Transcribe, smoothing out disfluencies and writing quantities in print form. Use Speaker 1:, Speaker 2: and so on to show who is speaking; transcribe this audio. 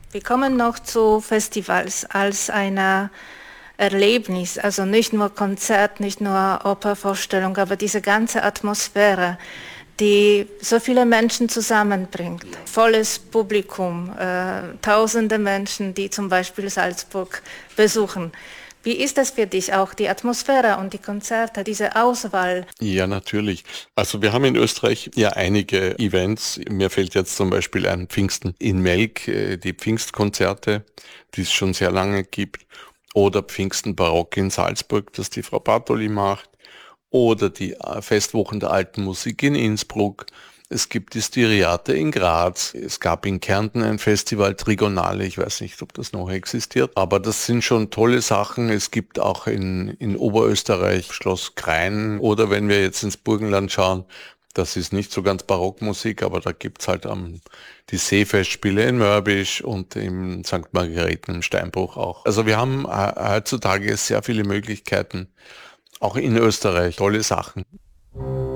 Speaker 1: Wir kommen noch zu Festivals als ein Erlebnis, also nicht nur Konzert, nicht nur Opervorstellung, aber diese ganze Atmosphäre, die so viele Menschen zusammenbringt. Volles Publikum, tausende Menschen, die zum Beispiel Salzburg besuchen. Wie ist das für dich auch, die Atmosphäre und die Konzerte, diese Auswahl?
Speaker 2: Ja, natürlich. Also wir haben in Österreich ja einige Events. Mir fällt jetzt zum Beispiel ein Pfingsten in Melk, die Pfingstkonzerte, die es schon sehr lange gibt. Oder Pfingsten Barock in Salzburg, das die Frau Bartoli macht. Oder die Festwochen der alten Musik in Innsbruck. Es gibt die Styriate in Graz. Es gab in Kärnten ein Festival Trigonale. Ich weiß nicht, ob das noch existiert. Aber das sind schon tolle Sachen. Es gibt auch in Oberösterreich Schloss Krain. Oder wenn wir jetzt ins Burgenland schauen, das ist nicht so ganz Barockmusik, aber da gibt's halt die Seefestspiele in Mörbisch und im St. Margareten im Steinbruch auch. Also wir haben heutzutage sehr viele Möglichkeiten, auch in Österreich, tolle Sachen.